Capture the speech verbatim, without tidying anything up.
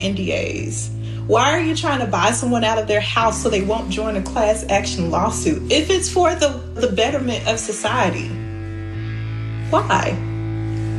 N D As? Why are you trying to buy someone out of their house so they won't join a class action lawsuit if it's for the, the betterment of society? Why?